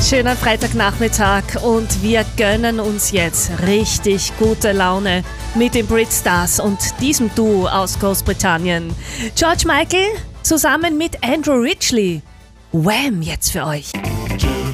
Schöner Freitagnachmittag und wir gönnen uns jetzt richtig gute Laune mit den Britstars und diesem Duo aus Großbritannien. George Michael zusammen mit Andrew Ridgeley. Wham! Jetzt für euch.